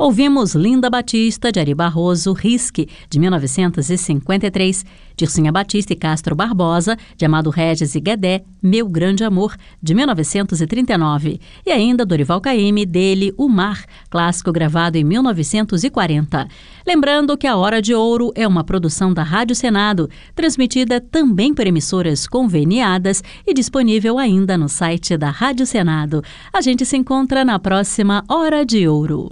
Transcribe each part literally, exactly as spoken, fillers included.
Ouvimos Linda Batista, de Ari Barroso, Risque, de mil novecentos e cinquenta e três, Dircinha Batista e Castro Barbosa, de Amado Regis e Guedé, Meu Grande Amor, de mil novecentos e trinta e nove, e ainda Dorival Caymmi, dele O Mar, clássico gravado em mil novecentos e quarenta. Lembrando que a Hora de Ouro é uma produção da Rádio Senado, transmitida também por emissoras conveniadas e disponível ainda no site da Rádio Senado. A gente se encontra na próxima Hora de Ouro.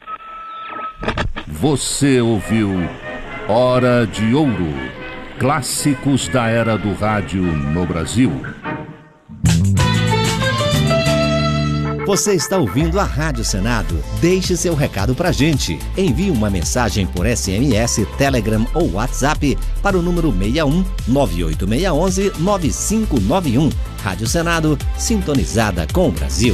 Você ouviu Hora de Ouro. Clássicos da era do rádio no Brasil. Você está ouvindo a Rádio Senado? Deixe seu recado pra gente. Envie uma mensagem por S M S, Telegram ou WhatsApp para o número seis um nove oito seis um um nove cinco nove um. Rádio Senado, sintonizada com o Brasil.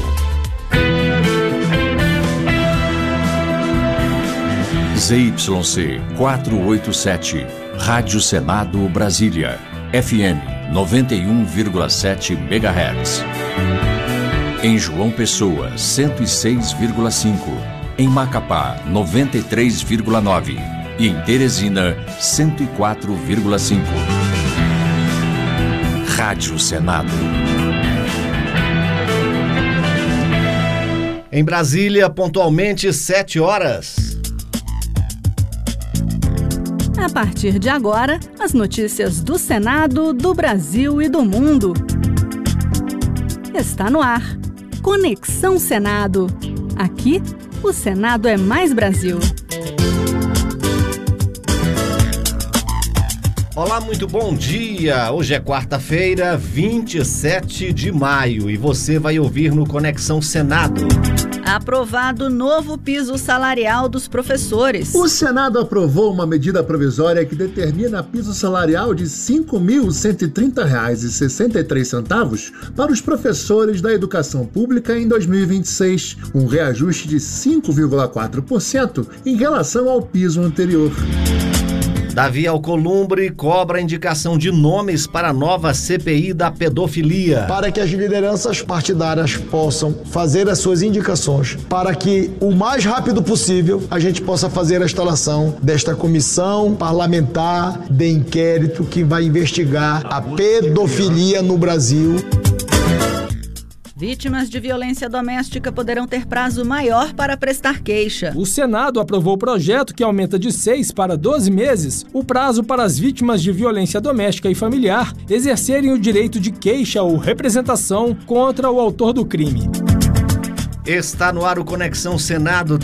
Z Y C quatrocentos e oitenta e sete, Rádio Senado Brasília, F M noventa e um vírgula sete megahertz. Em João Pessoa, cento e seis vírgula cinco. Em Macapá, noventa e três vírgula nove. E em Teresina, cento e quatro vírgula cinco. Rádio Senado. Em Brasília, pontualmente sete horas. A partir de agora, as notícias do Senado, do Brasil e do mundo. Está no ar. Conexão Senado. Aqui, o Senado é mais Brasil. Olá, muito bom dia! Hoje é quarta-feira, vinte e sete de maio, e você vai ouvir no Conexão Senado. Aprovado novo piso salarial dos professores. O Senado aprovou uma medida provisória que determina piso salarial de cinco mil cento e trinta reais e sessenta e três centavos para os professores da educação pública em dois mil e vinte e seis, um reajuste de cinco vírgula quatro por cento em relação ao piso anterior. Davi Alcolumbre cobra a indicação de nomes para a nova C P I da pedofilia. Para que as lideranças partidárias possam fazer as suas indicações, para que o mais rápido possível a gente possa fazer a instalação desta comissão parlamentar de inquérito que vai investigar a pedofilia no Brasil. Vítimas de violência doméstica poderão ter prazo maior para prestar queixa. O Senado aprovou o projeto que aumenta de seis para doze meses o prazo para as vítimas de violência doméstica e familiar exercerem o direito de queixa ou representação contra o autor do crime. Está no ar o Conexão Senado.